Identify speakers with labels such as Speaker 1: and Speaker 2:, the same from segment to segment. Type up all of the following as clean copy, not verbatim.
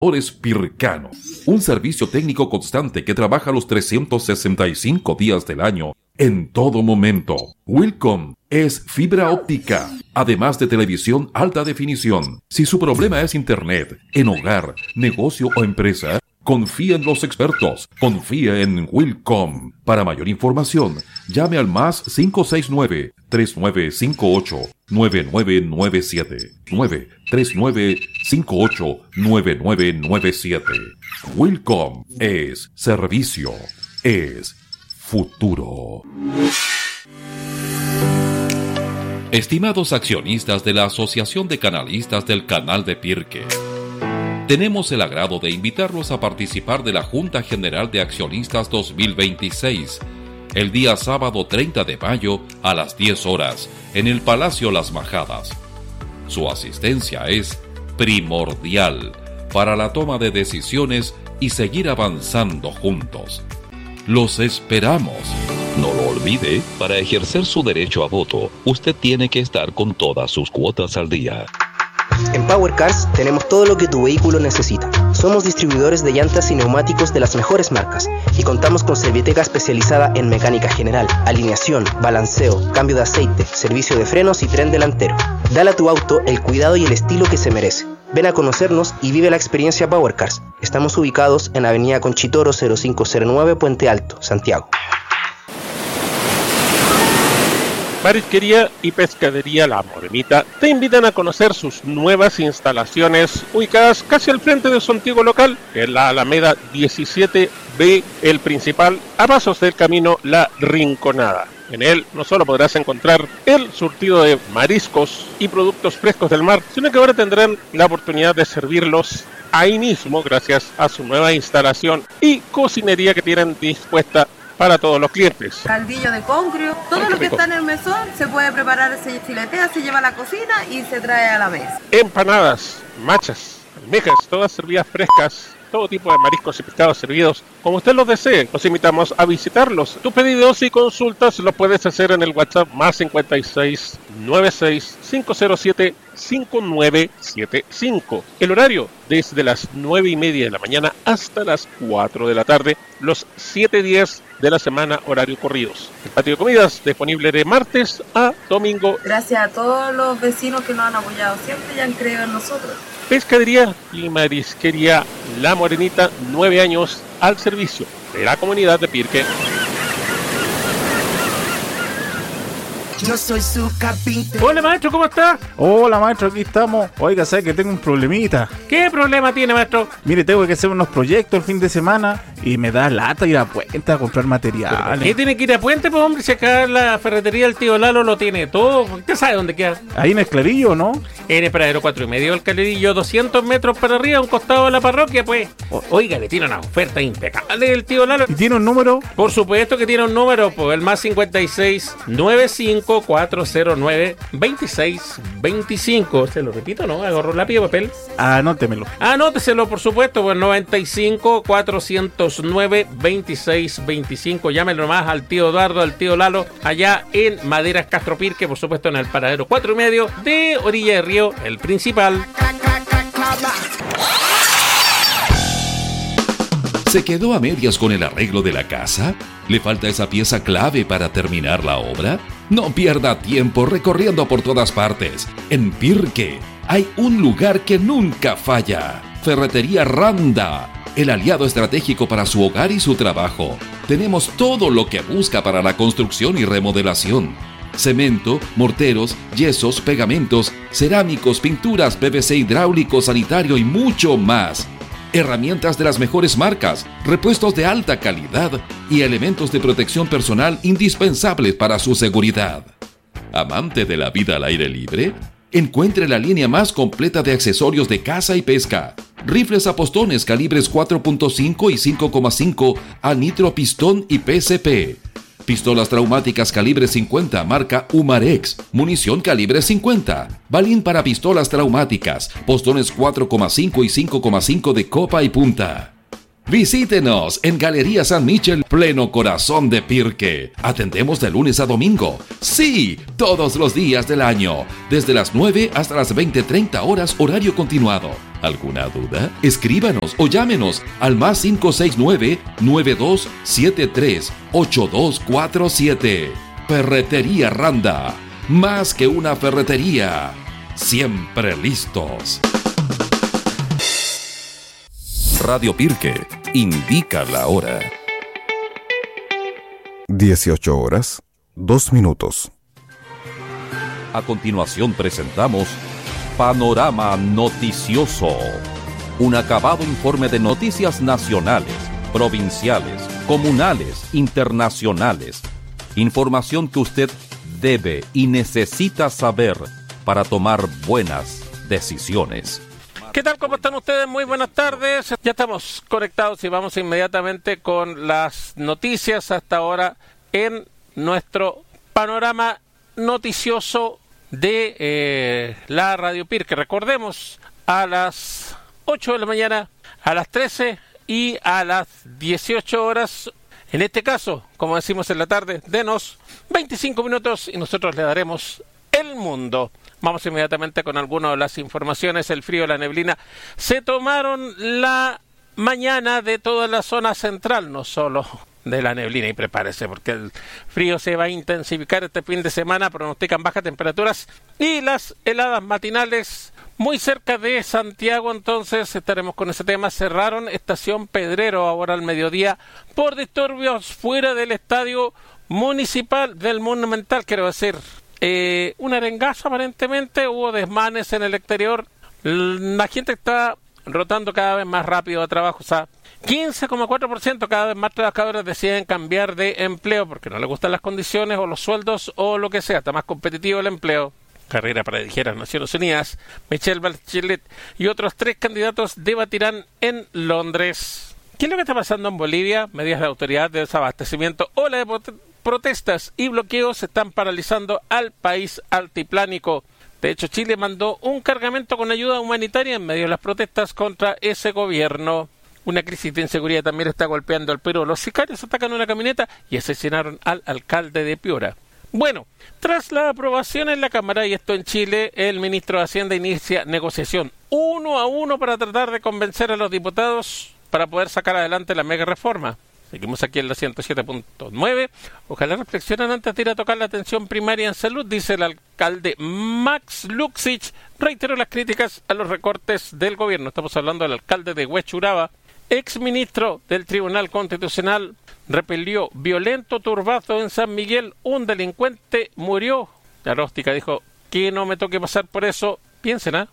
Speaker 1: Pircano, un servicio técnico constante que trabaja los 365 días del año, en todo momento. Wilcom es fibra óptica, además de televisión alta definición. Si su problema es internet, en hogar, negocio o empresa, confía en los expertos. Confía en Wilcom. Para mayor información, llame al más 569-3958-9997. 93958-9997. Wilcom es servicio, es futuro. Estimados accionistas de la Asociación de Canalistas del Canal de Pirque, tenemos el agrado de invitarlos a participar de la Junta General de Accionistas 2026, el día sábado 30 de mayo a las 10 horas, en el Palacio Las Majadas. Su asistencia es primordial para la toma de decisiones y seguir avanzando juntos. Los esperamos. No lo olvide, para ejercer su derecho a voto, usted tiene que estar con todas sus cuotas al día.
Speaker 2: En Power Cars tenemos todo lo que tu vehículo necesita. Somos distribuidores de llantas y neumáticos de las mejores marcas y contamos con Serviteca especializada en mecánica general, alineación, balanceo, cambio de aceite, servicio de frenos y tren delantero. Dale a tu auto el cuidado y el estilo que se merece. Ven a conocernos y vive la experiencia Power Cars. Estamos ubicados en Avenida Conchitoro 0509, Puente Alto, Santiago.
Speaker 3: Marisquería y Pescadería La Morenita te invitan a conocer sus nuevas instalaciones ubicadas casi al frente de su antiguo local, en la Alameda 17B, el principal, a pasos del camino La Rinconada. En él no solo podrás encontrar el surtido de mariscos y productos frescos del mar, sino que ahora tendrán la oportunidad de servirlos ahí mismo gracias a su nueva instalación y cocinería que tienen dispuesta para todos los clientes.
Speaker 4: Caldillo de congrio, todo lo que está en el mesón se puede preparar, se filetea, se lleva a la cocina y se trae a la mesa.
Speaker 3: Empanadas, machas, almejas, todas servidas frescas, todo tipo de mariscos y pescados servidos como usted los desee. Los invitamos a visitarlos. Tus pedidos y consultas los puedes hacer en el WhatsApp más 56 96 507 5975. El horario desde las 9:30 de la mañana hasta las 4 de la tarde, los 7 días de la semana, horario corridos. El patio de comidas disponible de martes a domingo.
Speaker 4: Gracias a todos los vecinos que nos han apoyado siempre y han creído en nosotros.
Speaker 3: Pescadería y Marisquería La Morenita, 9 años al servicio de la comunidad de Pirque.
Speaker 5: Yo soy su carpintero.
Speaker 6: Hola maestro, ¿cómo está?
Speaker 7: Hola maestro, aquí estamos. Oiga, ¿sabe que tengo un problemita?
Speaker 6: ¿Qué problema tiene, maestro?
Speaker 7: Mire, tengo que hacer unos proyectos el fin de semana y me da lata ir a Puente a comprar materiales.
Speaker 6: ¿Qué tiene que ir a Puente, pues hombre? Si acá la ferretería del tío Lalo lo tiene todo. ¿Usted sabe dónde queda?
Speaker 7: Ahí en el Clarillo, ¿no?
Speaker 6: En el paradero 4,5 del Clarillo, 200 metros para arriba, a un costado de la parroquia, pues. Oiga, le tiene una oferta impecable el tío Lalo.
Speaker 7: ¿Y tiene un número?
Speaker 6: Por supuesto que tiene un número, pues el más 56 95 409 2625. Se lo repito, ¿no? Agarro lápiz y papel.
Speaker 7: Anótemelo.
Speaker 6: Anóteselo, por supuesto, pues 95 409 2625. Llámelo nomás al tío Eduardo, al tío Lalo, allá en Maderas Castro Pirque, por supuesto en el paradero 4,5 de Orilla de Río, el principal.
Speaker 1: ¿Se quedó a medias con el arreglo de la casa? ¿Le falta esa pieza clave para terminar la obra? No pierda tiempo recorriendo por todas partes. En Pirque hay un lugar que nunca falla. Ferretería Randa, el aliado estratégico para su hogar y su trabajo. Tenemos todo lo que busca para la construcción y remodelación. Cemento, morteros, yesos, pegamentos, cerámicos, pinturas, PVC hidráulico, sanitario y mucho más. Herramientas de las mejores marcas, repuestos de alta calidad y elementos de protección personal indispensables para su seguridad. ¿Amante de la vida al aire libre? Encuentre la línea más completa de accesorios de caza y pesca. Rifles a postones calibres 4.5 y 5.5 a nitro pistón y PCP. Pistolas traumáticas calibre 50 marca Humarex, munición calibre 50, balín para pistolas traumáticas, postones 4,5 y 5,5 de copa y punta. Visítenos en Galería San Michel, pleno corazón de Pirque. Atendemos de lunes a domingo. Sí, todos los días del año, desde las 9 hasta las 20:30 horas horario continuado. ¿Alguna duda? Escríbanos o llámenos al más 569-9273-8247. Ferretería Randa. Más que una ferretería. Siempre listos. Radio Pirque indica la hora.
Speaker 8: 18 horas, 2 minutos.
Speaker 1: A continuación presentamos Panorama Noticioso. Un acabado informe de noticias nacionales, provinciales, comunales, internacionales. Información que usted debe y necesita saber para tomar buenas decisiones.
Speaker 6: ¿Qué tal? ¿Cómo están ustedes? Muy buenas tardes. Ya estamos conectados y vamos inmediatamente con las noticias hasta ahora en nuestro panorama noticioso de la Radio Pirque. Recordemos, a las 8 de la mañana, a las 13 y a las 18 horas. En este caso, como decimos en la tarde, denos 25 minutos y nosotros le daremos el mundo. Vamos inmediatamente con algunas de las informaciones. El frío, la neblina, se tomaron la mañana de toda la zona central, no solo de la neblina, y prepárese porque el frío se va a intensificar este fin de semana. Pronostican bajas temperaturas y las heladas matinales muy cerca de Santiago. Entonces estaremos con ese tema. Cerraron Estación Pedrero ahora al mediodía por disturbios fuera del estadio municipal del Monumental, quiero decir. Un arengazo aparentemente, hubo desmanes en el exterior. La gente está rotando cada vez más rápido a trabajo, o sea, 15,4% cada vez más trabajadores deciden cambiar de empleo porque no les gustan las condiciones o los sueldos o lo que sea, está más competitivo el empleo. Carrera para dirigir a las Naciones Unidas, Michelle Bachelet y otros 3 candidatos debatirán en Londres. ¿Qué es lo que está pasando en Bolivia? Medidas de autoridad de desabastecimiento, ola de protestas y bloqueos están paralizando al país altiplánico. De hecho, Chile mandó un cargamento con ayuda humanitaria en medio de las protestas contra ese gobierno. Una crisis de inseguridad también está golpeando al Perú. Los sicarios atacan una camioneta y asesinaron al alcalde de Piura. Bueno, tras la aprobación en la Cámara, y esto en Chile, el ministro de Hacienda inicia negociación 1 a 1 para tratar de convencer a los diputados para poder sacar adelante la mega reforma. Seguimos aquí en la 107.9. Ojalá reflexionen antes de ir a tocar la atención primaria en salud, dice el alcalde Max Luxich. Reiteró las críticas a los recortes del gobierno. Estamos hablando del alcalde de Huechuraba. Exministro del Tribunal Constitucional repelió violento turbazo en San Miguel. Un delincuente murió. La Róstica dijo que no me toque pasar por eso. Piensen,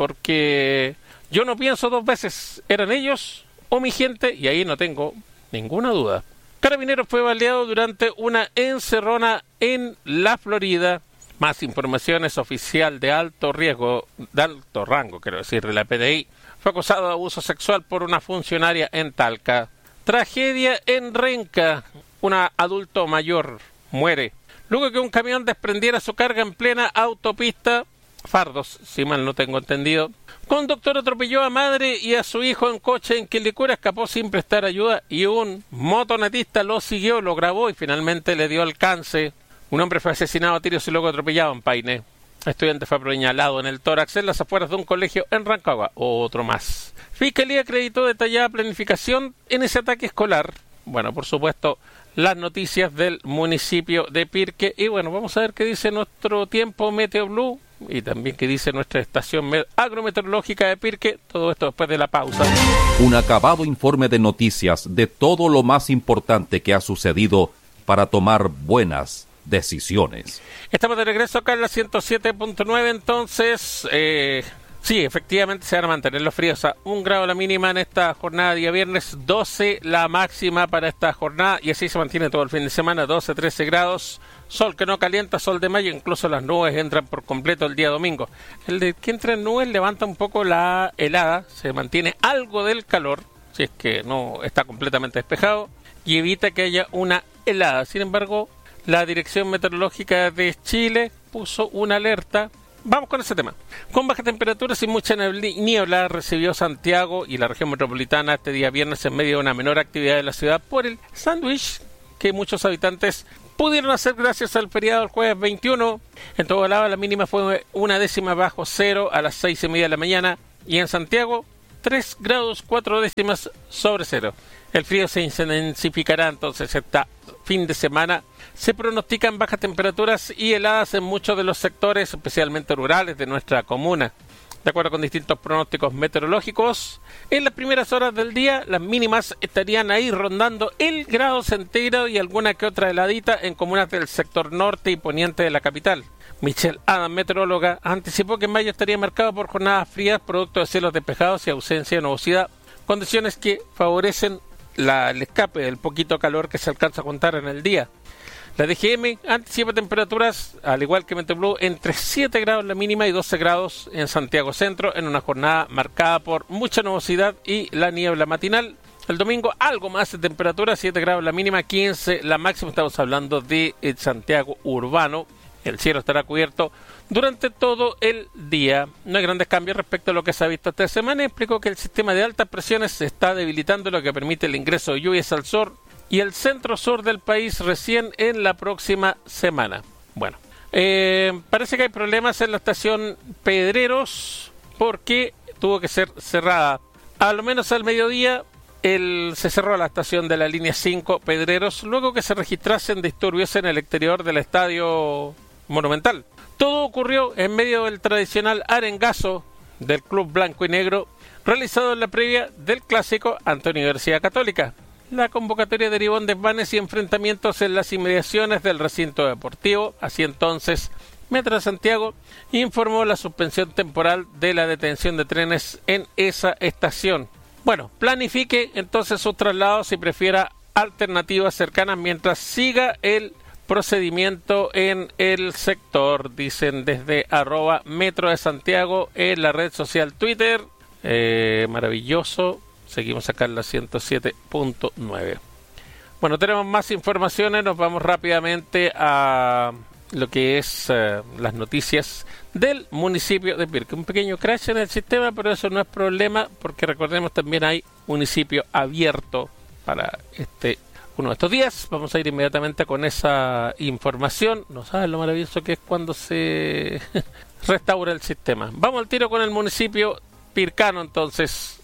Speaker 6: porque yo no pienso 2 veces. ¿Eran ellos o mi gente? Y ahí no tengo ninguna duda. Carabineros fue baleado durante una encerrona en la Florida. Más informaciones. Oficial de alto riesgo, de alto rango, quiero decir, de la PDI, fue acusado de abuso sexual por una funcionaria en Talca. Tragedia en Renca. Un adulto mayor muere luego que un camión desprendiera su carga en plena autopista. Fardos, si mal no tengo entendido. Conductor atropelló a madre y a su hijo en coche en Quilicura, escapó sin prestar ayuda y un motonetista lo siguió, lo grabó y finalmente le dio alcance. Un hombre fue asesinado a tiros y luego atropellado en Paine. Estudiante fue apuñalado en el tórax en las afueras de un colegio en Rancagua. Otro más. Fiscalía acreditó detallada planificación en ese ataque escolar. Bueno, por supuesto, las noticias del municipio de Pirque. Y bueno, vamos a ver qué dice nuestro tiempo Meteo Blue y también qué dice nuestra estación agrometeorológica de Pirque. Todo esto después de la pausa.
Speaker 1: Un acabado informe de noticias de todo lo más importante que ha sucedido para tomar buenas decisiones.
Speaker 6: Estamos de regreso acá en la 107.9, entonces, sí, efectivamente se van a mantener los fríos a 1 grado la mínima en esta jornada día viernes, 12 la máxima para esta jornada, y así se mantiene todo el fin de semana, 12, 13 grados, sol que no calienta, sol de mayo, incluso las nubes entran por completo el día domingo. El de que entra en nubes levanta un poco la helada, se mantiene algo del calor, si es que no está completamente despejado, y evita que haya una helada. Sin embargo, la Dirección Meteorológica de Chile puso una alerta. Vamos con ese tema. Con bajas temperaturas y mucha niebla recibió Santiago y la región metropolitana este día viernes en medio de una menor actividad de la ciudad por el sándwich que muchos habitantes pudieron hacer gracias al feriado del jueves 21. En todo lado la mínima fue 1 décima bajo cero a las 6:30 de la mañana. y en Santiago 3 grados 4 décimas sobre cero. El frío se intensificará entonces este fin de semana. Se pronostican bajas temperaturas y heladas en muchos de los sectores, especialmente rurales, de nuestra comuna. De acuerdo con distintos pronósticos meteorológicos, en las primeras horas del día las mínimas estarían ahí rondando el grado centígrado y alguna que otra heladita en comunas del sector norte y poniente de la capital. Michelle Adam, meteoróloga, anticipó que mayo estaría marcado por jornadas frías, producto de cielos despejados y ausencia de nubosidad, condiciones que favorecen el escape del poquito calor que se alcanza a contar en el día. La DGM anticipa temperaturas, al igual que Meteoblue, entre 7 grados la mínima y 12 grados en Santiago Centro, en una jornada marcada por mucha nubosidad y la niebla matinal. El domingo algo más de temperatura, 7 grados la mínima, 15 la máxima. Estamos hablando de Santiago urbano. El cielo estará cubierto durante todo el día. No hay grandes cambios respecto a lo que se ha visto esta semana. Explicó que el sistema de altas presiones se está debilitando, lo que permite el ingreso de lluvias al sur y el centro-sur del país recién en la próxima semana. Bueno, parece que hay problemas en la estación Pedreros porque tuvo que ser cerrada. A lo menos al mediodía se cerró la estación de la línea 5 Pedreros luego que se registrasen disturbios en el exterior del estadio Monumental. Todo ocurrió en medio del tradicional arengazo del Club Blanco y Negro realizado en la previa del clásico ante Universidad Católica. La convocatoria derivó en desmanes y enfrentamientos en las inmediaciones del recinto deportivo. Así entonces, Metro de Santiago informó la suspensión temporal de la detención de trenes en esa estación. Bueno, planifique entonces sus traslados y prefiera alternativas cercanas mientras siga el procedimiento en el sector, dicen desde @Metro de Santiago en la red social Twitter. Maravilloso. Seguimos acá en la 107.9. Bueno, tenemos más informaciones. Nos vamos rápidamente a lo que es las noticias del municipio de Pirque. Un pequeño crash en el sistema, pero eso no es problema porque recordemos también hay municipio abierto para uno de estos días. Vamos a ir inmediatamente con esa información. No saben lo maravilloso que es cuando se restaura el sistema. Vamos al tiro con el municipio pircano entonces.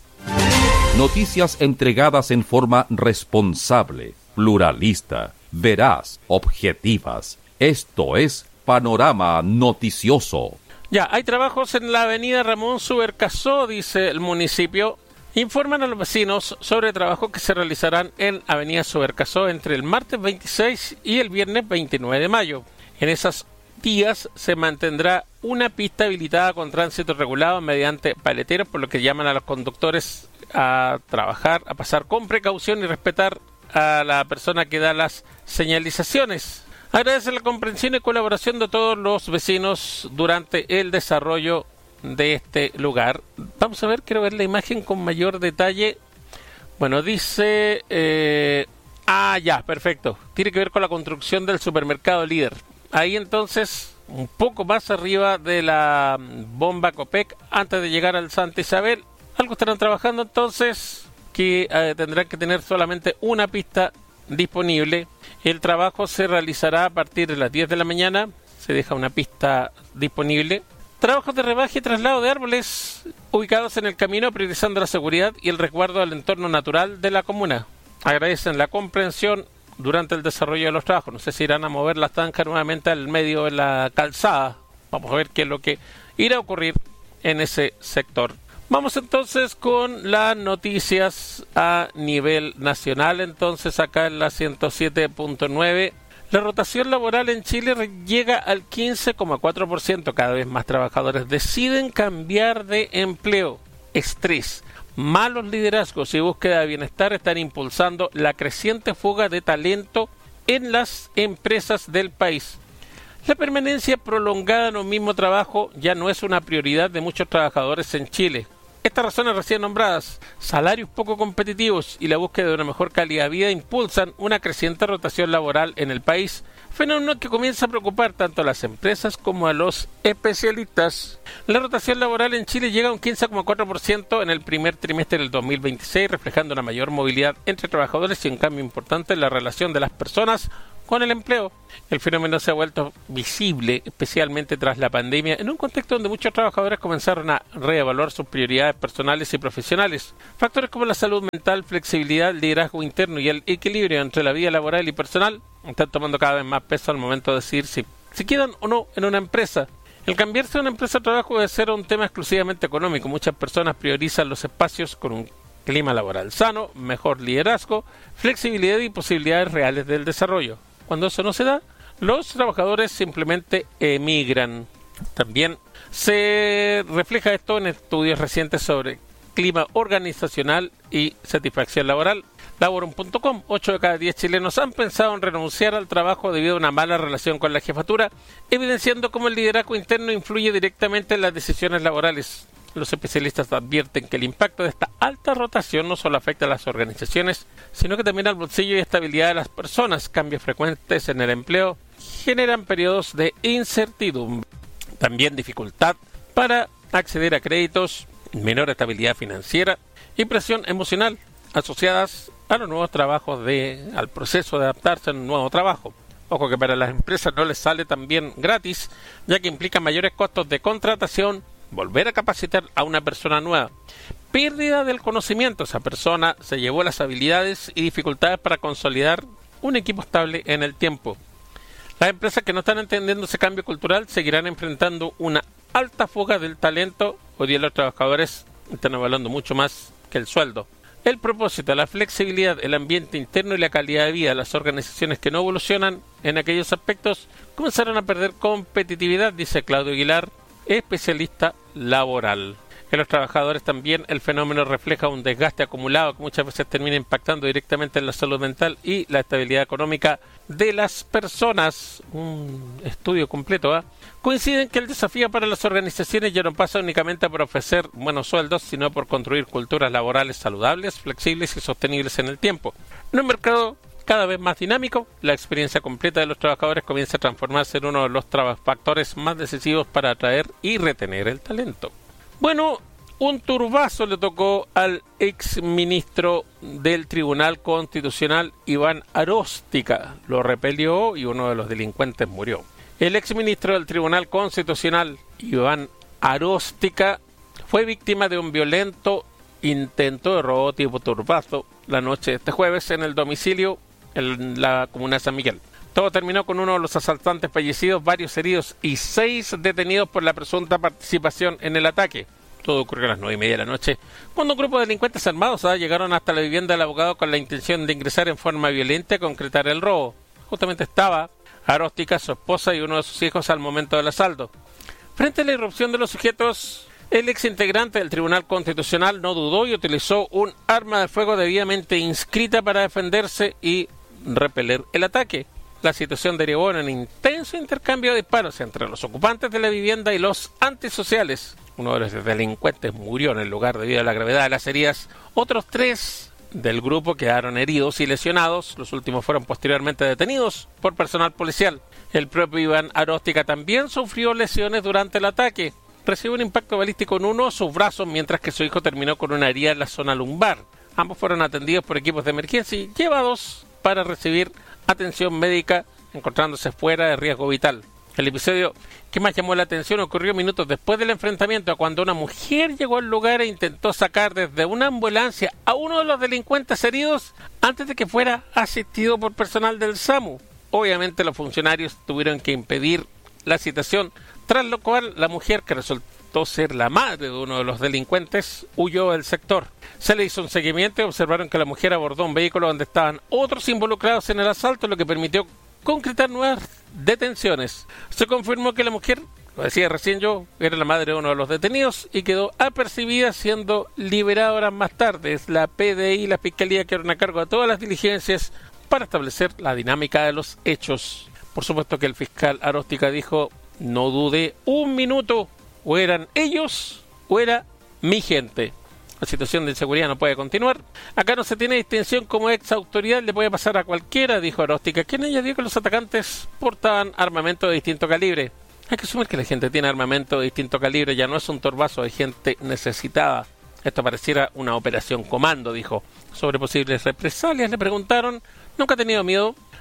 Speaker 1: Noticias entregadas en forma responsable, pluralista, veraz, objetivas. Esto es Panorama Noticioso.
Speaker 6: Ya, hay trabajos en la avenida Ramón Subercasó, dice el municipio. Informan a los vecinos sobre trabajos que se realizarán en avenida Subercasó entre el martes 26 y el viernes 29 de mayo. En esos días se mantendrá una pista habilitada con tránsito regulado mediante paleteros, por lo que llaman a los conductores a trabajar, a pasar con precaución y respetar a la persona que da las señalizaciones. Agradece la comprensión y colaboración de todos los vecinos durante el desarrollo de este lugar. Vamos a ver, quiero ver la imagen con mayor detalle. Bueno, dice... ya, perfecto. Tiene que ver con la construcción del supermercado Líder. Ahí entonces, un poco más arriba de la bomba Copec, antes de llegar al Santa Isabel. Algo estarán trabajando entonces que tendrán que tener solamente una pista disponible. El trabajo se realizará a partir de las 10 de la mañana. Se deja una pista disponible. Trabajos de rebaje y traslado de árboles ubicados en el camino, priorizando la seguridad y el resguardo del entorno natural de la comuna. Agradecen la comprensión durante el desarrollo de los trabajos. No sé si irán a mover las tanjas nuevamente al medio de la calzada. Vamos a ver qué es lo que irá a ocurrir en ese sector. Vamos entonces con las noticias a nivel nacional. Entonces acá en la 107.9, la rotación laboral en Chile llega al 15,4%. Cada vez más trabajadores deciden cambiar de empleo. Estrés, malos liderazgos y búsqueda de bienestar están impulsando la creciente fuga de talento en las empresas del país. La permanencia prolongada en un mismo trabajo ya no es una prioridad de muchos trabajadores en Chile. Estas razones recién nombradas, salarios poco competitivos y la búsqueda de una mejor calidad de vida impulsan una creciente rotación laboral en el país, fenómeno que comienza a preocupar tanto a las empresas como a los especialistas. La rotación laboral en Chile llega a un 15,4% en el primer trimestre del 2026, reflejando una mayor movilidad entre trabajadores y un cambio importante en la relación de las personas con el empleo. El fenómeno se ha vuelto visible, especialmente tras la pandemia, en un contexto donde muchos trabajadores comenzaron a reevaluar sus prioridades personales y profesionales. Factores como la salud mental, flexibilidad, liderazgo interno y el equilibrio entre la vida laboral y personal están tomando cada vez más peso al momento de decidir si quedan o no en una empresa. El cambiarse de una empresa de trabajo debe ser un tema exclusivamente económico. Muchas personas priorizan los espacios con un clima laboral sano, mejor liderazgo, flexibilidad y posibilidades reales del desarrollo. Cuando eso no se da, los trabajadores simplemente emigran. También se refleja esto en estudios recientes sobre clima organizacional y satisfacción laboral. Laborum.com, 8 de cada 10 chilenos han pensado en renunciar al trabajo debido a una mala relación con la jefatura, evidenciando cómo el liderazgo interno influye directamente en las decisiones laborales. Los especialistas advierten que el impacto de esta alta rotación no solo afecta a las organizaciones, sino que también al bolsillo y estabilidad de las personas. Cambios frecuentes en el empleo generan periodos de incertidumbre. También dificultad para acceder a créditos, menor estabilidad financiera y presión emocional asociadas a los nuevos trabajos, al proceso de adaptarse a un nuevo trabajo. Ojo que para las empresas no les sale también gratis, ya que implica mayores costos de contratación, volver a capacitar a una persona nueva, pérdida del conocimiento. Esa persona se llevó las habilidades y dificultades para consolidar un equipo estable en el tiempo. Las empresas que no están entendiendo ese cambio cultural seguirán enfrentando una alta fuga del talento. Hoy día los trabajadores están evaluando mucho más que el sueldo. El propósito, la flexibilidad, el ambiente interno y la calidad de vida. Las organizaciones que no evolucionan en aquellos aspectos comenzaron a perder competitividad, dice Claudio Aguilar, especialista laboral. En los trabajadores también el fenómeno refleja un desgaste acumulado que muchas veces termina impactando directamente en la salud mental y la estabilidad económica de las personas. Un estudio completo, coinciden que el desafío para las organizaciones ya no pasa únicamente por ofrecer buenos sueldos, sino por construir culturas laborales saludables, flexibles y sostenibles en el tiempo. En un mercado cada vez más dinámico, la experiencia completa de los trabajadores comienza a transformarse en uno de los factores más decisivos para atraer y retener el talento. Bueno, un turbazo le tocó al exministro del Tribunal Constitucional, Iván Aróstica. Lo repelió y uno de los delincuentes murió. El exministro del Tribunal Constitucional, Iván Aróstica, fue víctima de un violento intento de robo tipo turbazo la noche de este jueves en el domicilio en la comuna de San Miguel. Todo terminó con uno de los asaltantes fallecidos, varios heridos y 6 detenidos por la presunta participación en el ataque. Todo ocurrió a las 9:30 de la noche, cuando un grupo de delincuentes armados llegaron hasta la vivienda del abogado con la intención de ingresar en forma violenta y concretar el robo. Justamente estaba Aróstica, su esposa y uno de sus hijos al momento del asalto. Frente a la irrupción de los sujetos, el exintegrante del Tribunal Constitucional no dudó y utilizó un arma de fuego debidamente inscrita para defenderse y repeler el ataque. La situación derivó en un intenso intercambio de disparos entre los ocupantes de la vivienda y los antisociales. Uno de los delincuentes murió en el lugar debido a la gravedad de las heridas. Otros 3 del grupo quedaron heridos y lesionados. Los últimos fueron posteriormente detenidos por personal policial. El propio Iván Aróstica también sufrió lesiones durante el ataque. Recibió un impacto balístico en uno de sus brazos, mientras que su hijo terminó con una herida en la zona lumbar. Ambos fueron atendidos por equipos de emergencia y llevados para recibir atención médica, encontrándose fuera de riesgo vital. El episodio que más llamó la atención ocurrió minutos después del enfrentamiento, cuando una mujer llegó al lugar e intentó sacar desde una ambulancia a uno de los delincuentes heridos antes de que fuera asistido por personal del SAMU. Obviamente los funcionarios tuvieron que impedir la situación, tras lo cual la mujer, que resultó ser la madre de uno de los delincuentes, huyó del sector. Se le hizo un seguimiento y observaron que la mujer abordó un vehículo donde estaban otros involucrados en el asalto, lo que permitió concretar nuevas detenciones. Se confirmó que la mujer, lo decía recién yo, era la madre de uno de los detenidos y quedó apercibida, siendo liberada horas más tarde. Es la PDI y la Fiscalía que quedaron a cargo de todas las diligencias para establecer la dinámica de los hechos. Por supuesto que el fiscal Aróstica dijo: no dude un minuto, o eran ellos o era mi gente. La situación de inseguridad no puede continuar. Acá no se tiene distinción como ex autoridad, le puede pasar a cualquiera, dijo Aróstica, quien ella dijo que los atacantes portaban armamento de distinto calibre. Hay que asumir que la gente tiene armamento de distinto calibre, ya no es un torbazo de gente necesitada. Esto pareciera una operación comando, dijo. Sobre posibles represalias le preguntaron. Nunca ha tenido miedo,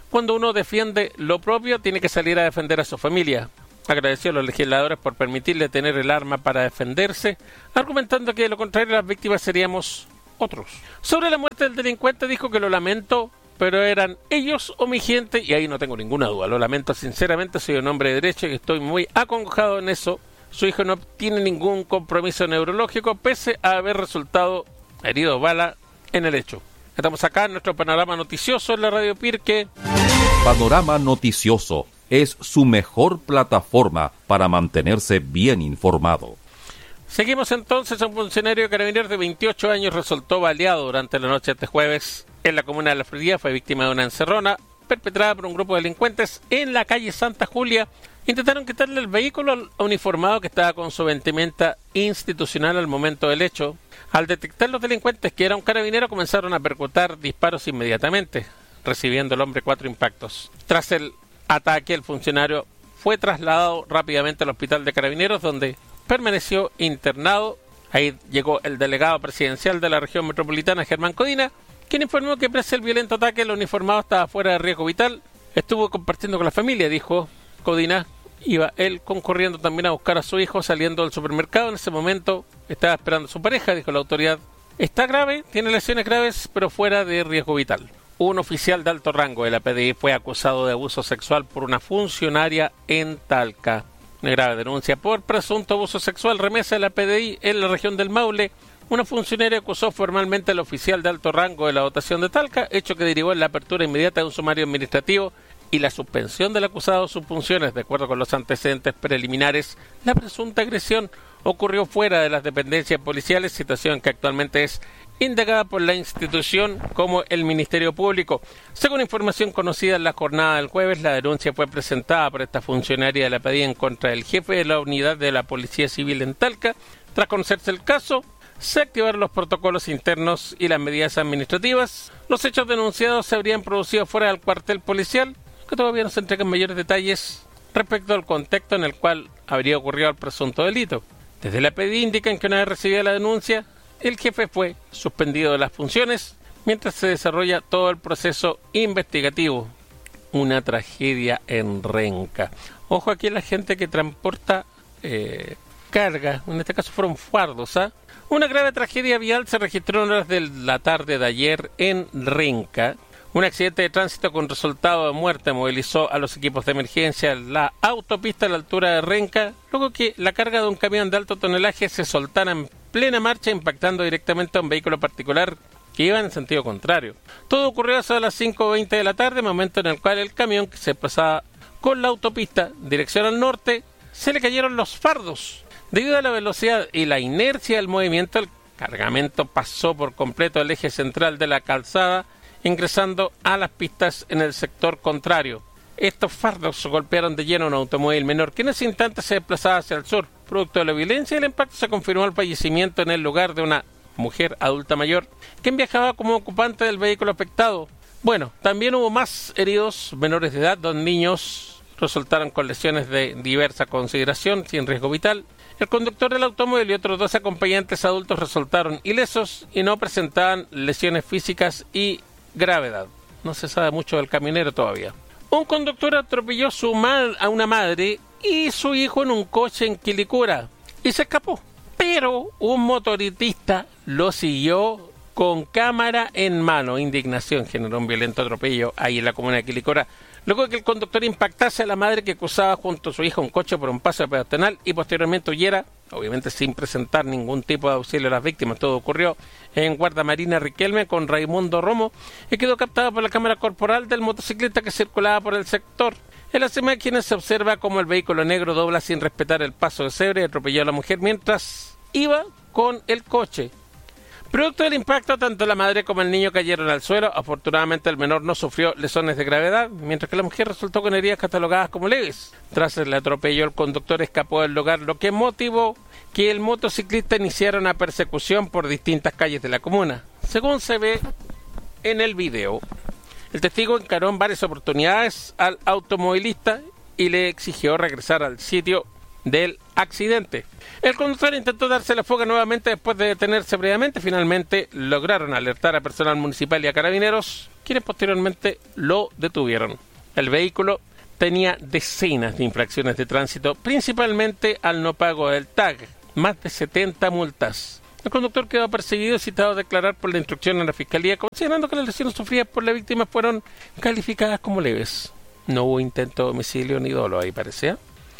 Speaker 6: cuando uno defiende lo propio, tiene que salir a defender a su familia. Agradeció a los legisladores por permitirle tener el arma para defenderse, argumentando que de lo contrario las víctimas seríamos otros. Sobre la muerte del delincuente dijo que lo lamento, pero eran ellos o mi gente, y ahí no tengo ninguna duda. Lo lamento sinceramente, soy un hombre de derecho y estoy muy acongojado en eso. Su hijo no tiene ningún compromiso neurológico, pese a haber resultado herido bala en el hecho. Estamos acá en nuestro panorama noticioso en la Radio Pirque.
Speaker 1: Panorama Noticioso es su mejor plataforma para mantenerse bien informado.
Speaker 6: Seguimos entonces. Un funcionario de Carabineros de 28 años resultó baleado durante la noche de este jueves en la comuna de La Florida. Fue víctima de una encerrona perpetrada por un grupo de delincuentes en la calle Santa Julia. Intentaron quitarle el vehículo al uniformado que estaba con su vestimenta institucional al momento del hecho. Al detectar los delincuentes que era un carabinero, comenzaron a percutar disparos inmediatamente, recibiendo el hombre 4 impactos. Tras el ataque, el funcionario fue trasladado rápidamente al hospital de Carabineros, donde permaneció internado. Ahí llegó el delegado presidencial de la región metropolitana, Germán Codina, quien informó que pese al violento ataque, el uniformado estaba fuera de riesgo vital. Estuvo compartiendo con la familia, dijo Codina. Iba él concurriendo también a buscar a su hijo saliendo del supermercado. En ese momento estaba esperando a su pareja, dijo la autoridad. Está grave, tiene lesiones graves, pero fuera de riesgo vital. Un oficial de alto rango de la PDI fue acusado de abuso sexual por una funcionaria en Talca. Una grave denuncia por presunto abuso sexual remesa de la PDI en la región del Maule. Una funcionaria acusó formalmente al oficial de alto rango de la dotación de Talca, hecho que derivó en la apertura inmediata de un sumario administrativo y la suspensión del acusado de sus funciones. De acuerdo con los antecedentes preliminares, la presunta agresión ocurrió fuera de las dependencias policiales, situación que actualmente es indagada por la institución como el Ministerio Público. Según información conocida en la jornada del jueves, la denuncia fue presentada por esta funcionaria de la PDI en contra del jefe de la unidad de la Policía Civil en Talca. Tras conocerse el caso, se activaron los protocolos internos y las medidas administrativas. Los hechos denunciados se habrían producido fuera del cuartel policial, que todavía no se entregan mayores detalles respecto al contexto en el cual habría ocurrido el presunto delito. Desde la PDI indican que una vez recibida la denuncia, el jefe fue suspendido de las funciones mientras se desarrolla todo el proceso investigativo. Una tragedia en Renca. Ojo aquí a la gente que transporta carga, en este caso fueron fardos, ¿ah? Una grave tragedia vial se registró en horas de la tarde de ayer en Renca. Un accidente de tránsito con resultado de muerte movilizó a los equipos de emergencia en la autopista a la altura de Renca, luego que la carga de un camión de alto tonelaje se soltara en plena marcha, impactando directamente a un vehículo particular que iba en sentido contrario. Todo ocurrió a las 5:20 de la tarde, momento en el cual el camión que se pasaba con la autopista dirección al norte, se le cayeron los fardos. Debido a la velocidad y la inercia del movimiento, el cargamento pasó por completo el eje central de la calzada, ingresando a las pistas en el sector contrario. Estos fardos golpearon de lleno un automóvil menor que en ese instante se desplazaba hacia el sur. Producto de la violencia y el impacto, se confirmó el fallecimiento en el lugar de una mujer adulta mayor quien viajaba como ocupante del vehículo afectado. Bueno, también hubo más heridos menores de edad. 2 niños resultaron con lesiones de diversa consideración sin riesgo vital. El conductor del automóvil y otros 2 acompañantes adultos resultaron ilesos y no presentaban lesiones físicas y gravedad. No se sabe mucho del camionero todavía. Un conductor atropelló a una madre y su hijo en un coche en Quilicura y se escapó. Pero un motorista lo siguió con cámara en mano. Indignación generó un violento atropello ahí en la comuna de Quilicura, luego de que el conductor impactase a la madre que cruzaba junto a su hijo un coche por un paso peatonal y posteriormente huyera, obviamente sin presentar ningún tipo de auxilio a las víctimas. Todo ocurrió en Guardamarina Riquelme con Raimundo Romo y quedó captado por la cámara corporal del motociclista que circulaba por el sector. En las imágenes se observa cómo el vehículo negro dobla sin respetar el paso de cebra y atropelló a la mujer mientras iba con el coche. Producto del impacto, tanto la madre como el niño cayeron al suelo. Afortunadamente el menor no sufrió lesiones de gravedad, mientras que la mujer resultó con heridas catalogadas como leves. Tras el atropello, el conductor escapó del lugar, lo que motivó que el motociclista iniciara una persecución por distintas calles de la comuna. Según se ve en el video, el testigo encaró en varias oportunidades al automovilista y le exigió regresar al sitio del accidente. El conductor intentó darse la fuga nuevamente después de detenerse previamente. Finalmente lograron alertar a personal municipal y a carabineros, quienes posteriormente lo detuvieron. El vehículo tenía decenas de infracciones de tránsito, principalmente al no pago del tag, más de 70 multas. El conductor quedó apercibido y citado a declarar por la instrucción en la fiscalía, considerando que las lesiones sufridas por la víctima fueron calificadas como leves. No hubo intento de homicidio ni dolo, ahí parecía.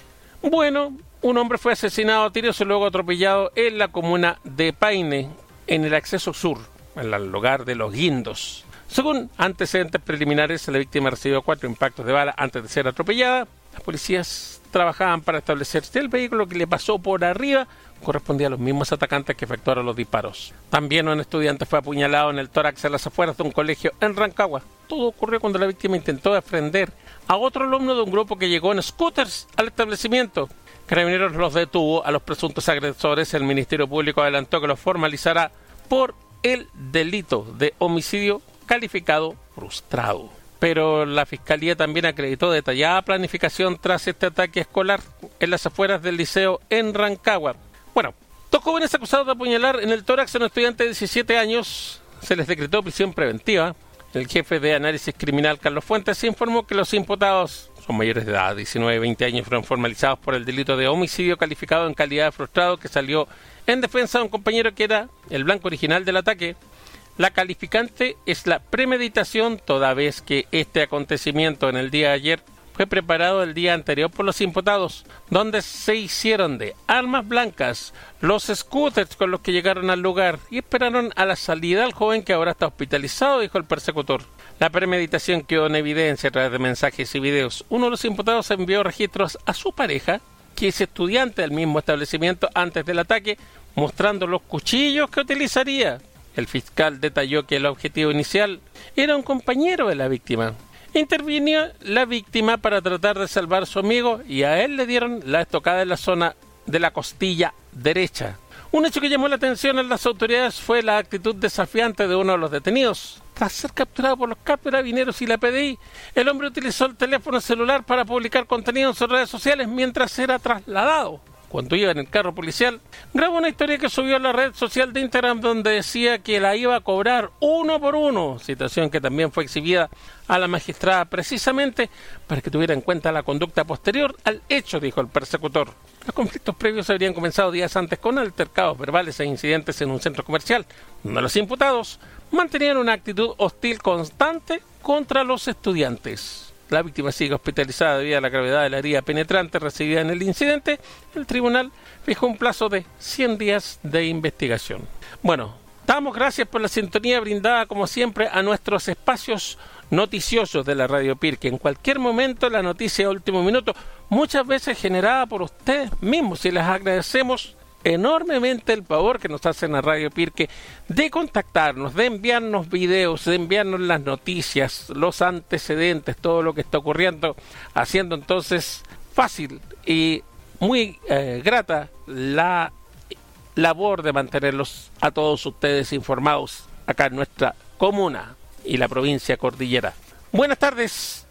Speaker 6: Bueno, un hombre fue asesinado a tiros y luego atropellado en la comuna de Paine, en el acceso sur, en el lugar de Los Guindos. Según antecedentes preliminares, la víctima recibió 4 impactos de bala antes de ser atropellada. Las policías trabajaban para establecer si el vehículo que le pasó por arriba correspondía a los mismos atacantes que efectuaron los disparos. También un estudiante fue apuñalado en el tórax a las afueras de un colegio en Rancagua. Todo ocurrió cuando la víctima intentó defender a otro alumno de un grupo que llegó en scooters al establecimiento. Carabineros los detuvo a los presuntos agresores. El Ministerio Público adelantó que los formalizará por el delito de homicidio calificado frustrado. Pero la Fiscalía también acreditó detallada planificación tras este ataque escolar en las afueras del liceo en Rancagua. Bueno, 2 jóvenes acusados de apuñalar en el tórax a un estudiante de 17 años. Se les decretó prisión preventiva. El jefe de análisis criminal, Carlos Fuentes, informó que los imputados son mayores de edad, 19 y 20 años, fueron formalizados por el delito de homicidio calificado en calidad de frustrado, que salió en defensa de un compañero que era el blanco original del ataque. La calificante es la premeditación, toda vez que este acontecimiento en el día de ayer fue preparado el día anterior por los imputados, donde se hicieron de armas blancas los scooters con los que llegaron al lugar y esperaron a la salida al joven, que ahora está hospitalizado, dijo el persecutor. La premeditación quedó en evidencia a través de mensajes y videos. Uno de los imputados envió registros a su pareja, que es estudiante del mismo establecimiento, antes del ataque, mostrando los cuchillos que utilizaría. El fiscal detalló que el objetivo inicial era un compañero de la víctima. Intervino la víctima para tratar de salvar a su amigo y a él le dieron la estocada en la zona de la costilla derecha. Un hecho que llamó la atención a las autoridades fue la actitud desafiante de uno de los detenidos. Tras ser capturado por los carabineros y la PDI, el hombre utilizó el teléfono celular para publicar contenido en sus redes sociales mientras era trasladado. Cuando iba en el carro policial, grabó una historia que subió a la red social de Instagram, donde decía que la iba a cobrar 1 por 1, situación que también fue exhibida a la magistrada precisamente para que tuviera en cuenta la conducta posterior al hecho, dijo el persecutor. Los conflictos previos habrían comenzado días antes con altercados verbales e incidentes en un centro comercial, donde los imputados mantenían una actitud hostil constante contra los estudiantes. La víctima sigue hospitalizada debido a la gravedad de la herida penetrante recibida en el incidente. El tribunal fijó un plazo de 100 días de investigación. Bueno, damos gracias por la sintonía brindada como siempre a nuestros espacios noticiosos de la Radio Pirque. En cualquier momento la noticia de último minuto, muchas veces generada por ustedes mismos, y les agradecemos enormemente el favor que nos hacen a Radio Pirque de contactarnos, de enviarnos videos, de enviarnos las noticias, los antecedentes, todo lo que está ocurriendo, haciendo entonces fácil y muy grata la labor de mantenerlos a todos ustedes informados acá en nuestra comuna y la provincia cordillera. Buenas tardes.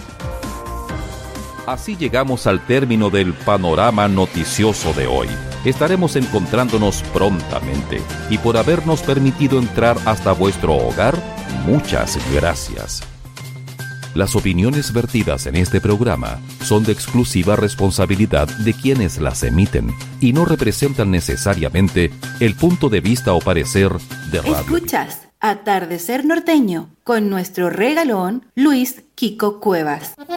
Speaker 1: Así llegamos al término del panorama noticioso de hoy. Estaremos encontrándonos prontamente, y por habernos permitido entrar hasta vuestro hogar, muchas gracias. Las opiniones vertidas en este programa son de exclusiva responsabilidad de quienes las emiten y no representan necesariamente el punto de vista o parecer de Radio.
Speaker 9: Escuchas Atardecer Norteño con nuestro regalón Luis Kiko Cuevas.